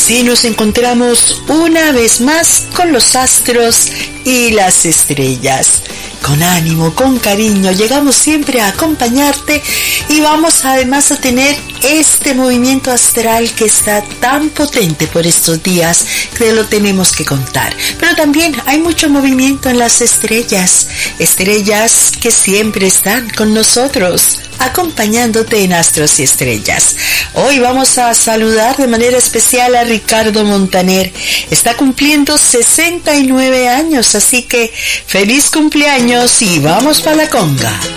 así nos encontramos una vez más con los astros y las estrellas. Con ánimo, con cariño, llegamos siempre a acompañarte y vamos además a tener este movimiento astral que está tan potente por estos días que lo tenemos que contar. Pero también hay mucho movimiento en las estrellas, estrellas que siempre están con nosotros, acompañándote en Astros y Estrellas. Hoy vamos a saludar de manera especial a Ricardo Montaner. Está cumpliendo 69 años, así que feliz cumpleaños y vamos para la conga.